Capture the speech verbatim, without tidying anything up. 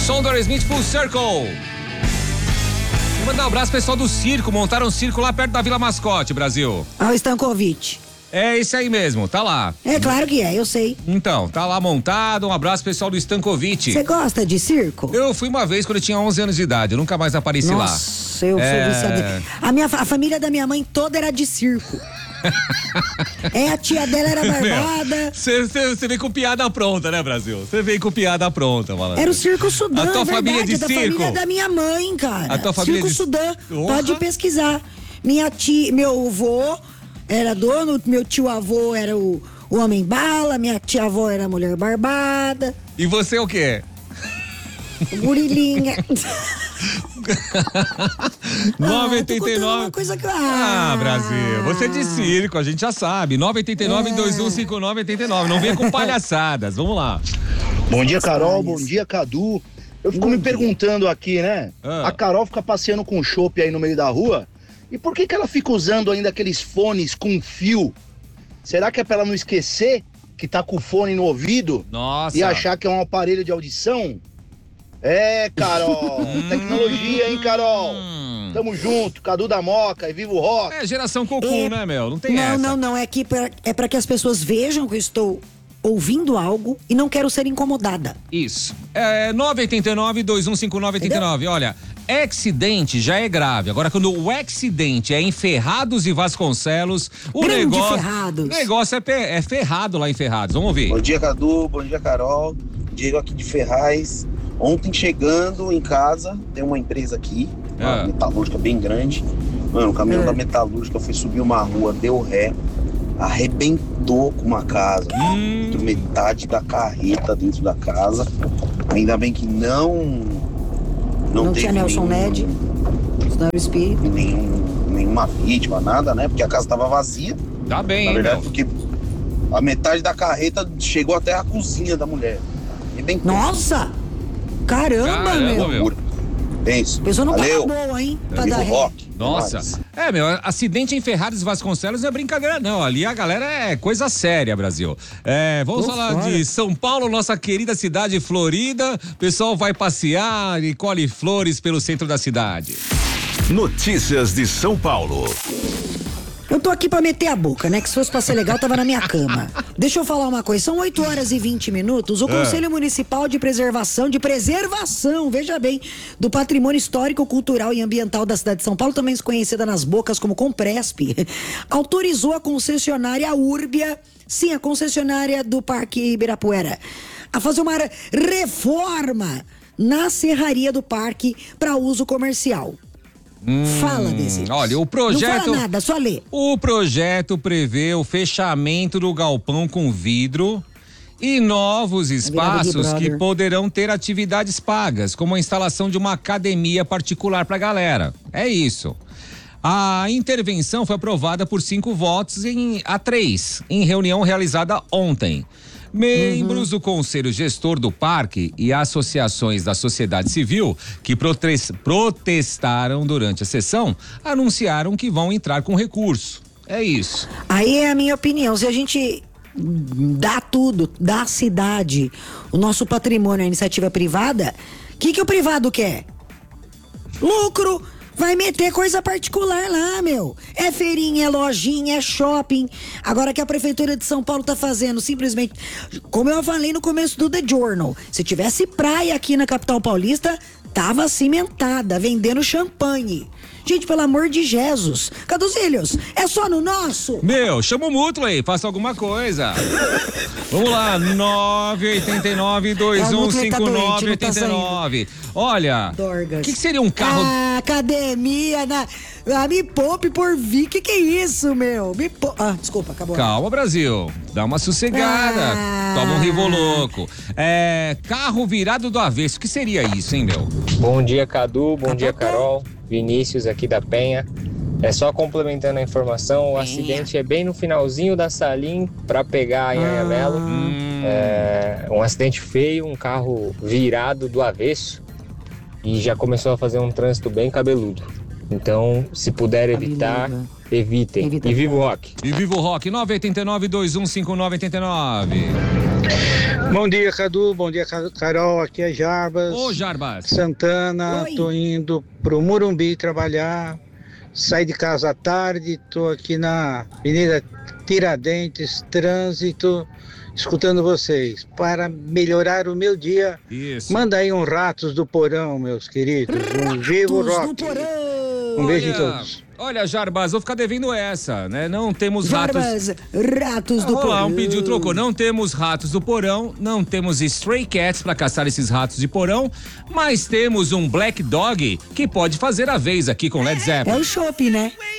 Som do Aerosmith, Full Circle. Vou mandar um abraço pro pessoal do circo, montaram um circo lá perto da Vila Mascote, Brasil. Ah, o Stankovic. É esse aí mesmo, tá lá. É claro que é, eu sei. Então, tá lá montado, um abraço pessoal do Stankovic. Você gosta de circo? Eu fui uma vez quando eu tinha onze anos de idade, eu nunca mais apareci Nossa, lá. Nossa, eu é... sou viciada. A, minha, a família da minha mãe toda era de circo. É, a tia dela era barbada. Você veio com piada pronta, né, Brasil? Você veio com piada pronta, malandro. Era o Circo Sudã, a tua verdade, família de da circo. família da minha mãe, cara. A tua família Circo de... Sudã, Orra. pode pesquisar. Minha tia, meu avô era dono, meu tio avô era o, o homem bala, minha tia avó era a mulher barbada. E você o quê? Gurilinha. nove oito nove. Ah, coisa que... ah, Brasil, você é de circo, a gente já sabe. nove oito nove, dois um cinco nove oito nove. Não venha com palhaçadas, vamos lá. Bom dia, Carol, bom dia, Cadu. Eu fico bom me dia. perguntando aqui, né? Ah. A Carol fica passeando com chopp aí no meio da rua. E por que que ela fica usando ainda aqueles fones com fio? Será que é pra ela não esquecer que tá com o fone no ouvido? Nossa. E achar que é um aparelho de audição? É, Carol. Tecnologia, hein, Carol? Tamo junto, Cadu da Moca e Vivo Rock. É geração cocô, É... né, meu? Não tem não, essa. Não, não, é que pra, é pra que as pessoas vejam que eu estou ouvindo algo e não quero ser incomodada. Isso. É nove oito nove, dois um cinco nove oito nove. Olha, acidente já é grave. Agora, quando o acidente é em Ferrados e Vasconcelos, o Grande negócio. Ferrados. O negócio é, pe- é ferrado lá em Ferrados. Vamos ouvir. Bom dia, Cadu. Bom dia, Carol. Diego aqui de Ferraz. Ontem chegando em casa, tem uma empresa aqui, uma Ah. metalúrgica bem grande. Mano, o caminhão Ah. da metalúrgica foi subir uma rua, deu ré, arrebentou com uma casa. Hum. Dentro metade da carreta dentro da casa. Ainda bem que não. Não, Não teve tinha Nelson nenhum- Ned, senão era o espírito. nenhum, nenhuma vítima, nada, né? Porque a casa tava vazia. Tá bem, Na hein, verdade, meu? porque a metade da carreta chegou até a cozinha da mulher. E bem Nossa! Caramba, Caramba, meu. meu. É isso. A pessoa não Valeu. tava boa, hein? Pra Vivo dar ré. rock. Nossa. Demais. É, meu, acidente em Ferrados e Vasconcelos não é brincadeira, não. Ali a galera é coisa séria, Brasil. É, vamos Tô falar fora. de São Paulo, nossa querida cidade Florida. O pessoal vai passear e colhe flores pelo centro da cidade. Notícias de São Paulo. Eu tô aqui pra meter a boca, né? Que se fosse pra ser legal, tava na minha cama. Deixa eu falar uma coisa, são oito horas e vinte minutos. O Conselho Municipal de Preservação, de Preservação, veja bem, do Patrimônio Histórico, Cultural e Ambiental da cidade de São Paulo, também conhecida nas bocas como Compresp, autorizou a concessionária Urbia, sim, a concessionária do Parque Ibirapuera, a fazer uma reforma na serraria do parque para uso comercial. Fala desse. Olha, o projeto. Não fala nada, só lê. O projeto prevê o fechamento do galpão com vidro e novos virada espaços Big que Brother. poderão ter atividades pagas, como a instalação de uma academia particular pra galera. É isso. A intervenção foi aprovada por cinco votos em, a três, em reunião realizada ontem. Membros do Conselho Gestor do Parque e associações da sociedade civil que protes- protestaram durante a sessão anunciaram que vão entrar com recurso. É isso. Aí é a minha opinião. Se a gente dá tudo, dá a cidade, o nosso patrimônio, a iniciativa privada, o que, que o privado quer? Lucro! Vai meter coisa particular lá, meu. É feirinha, é lojinha, é shopping. Agora que a Prefeitura de São Paulo tá fazendo, simplesmente, como eu falei no começo do The Journal, se tivesse praia aqui na capital paulista, tava cimentada, vendendo champanhe. Gente, pelo amor de Jesus. Caduzilhos, é só no nosso? Meu, chama o mútuo aí, faça alguma coisa. Vamos lá, nove oito nove, dois um cinco nove oito nove. Olha, Dorgas. o que, que seria um carro... Ah, academia, na... ah, me poupe por vir. Que que é isso, meu? Me pou... Ah, desculpa, acabou. Calma, Brasil. Dá uma sossegada. Ah. Toma um Rivoloco. É, carro virado do avesso. O que seria isso, hein, meu? Bom dia, Cadu. Bom Tá dia, bom. Carol. Vinícius aqui da Penha. É só complementando a informação, o acidente é bem no finalzinho da Salim para pegar a Anhangamelo. Hum, É um acidente feio, um carro virado do avesso e já começou a fazer um trânsito bem cabeludo. Então, se puder evitar, Cabeludo. evitem. Evita. E viva o rock! E viva o rock. nove oito nove, dois um cinco nove oito nove. Bom dia, Cadu. Bom dia, Carol. Aqui é Jarbas. Ô, Jarbas. Santana. Oi. Tô indo pro Morumbi trabalhar. Saí de casa à tarde. Tô aqui na Avenida Tiradentes, trânsito, escutando vocês. Para melhorar o meu dia, Isso. manda aí um Ratos do Porão, meus queridos. Um vivo Ratos do rock. Porão. Um beijo em Olha, todos. Olha, Jarbas, vou ficar devendo essa, né? Não temos ratos. Jarbas, ratos do Olha lá, porão. um pedido trocou. Não temos ratos do porão, não temos stray cats pra caçar esses ratos de porão, mas temos um black dog que pode fazer a vez aqui com Led É Zeppelin. o chopp, né?